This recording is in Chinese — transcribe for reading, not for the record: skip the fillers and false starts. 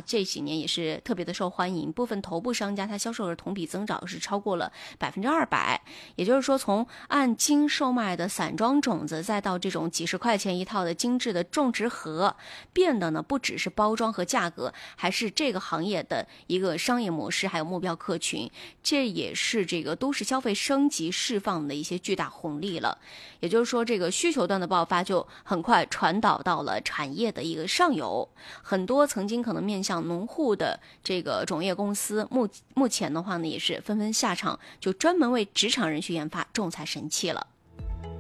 这几年也是特别的受欢迎，部分头部商家它销售额同比增长是超过了200%。也就是说，从按斤售卖的散装种子，再到这种几十块钱一套的精致的种植盒，变得呢不只是包装和价格，还是这个行业的一个商业模式，还有目标客群。这也是这个都市消费升级释放的一些巨大红利了。也就是说，这个需求端的爆发就很快传导到了产业的一个上游，很多曾经可能面向农户的这个种业公司，目前的话呢，也是纷纷下场，就专门为职场人去研发种菜神器了。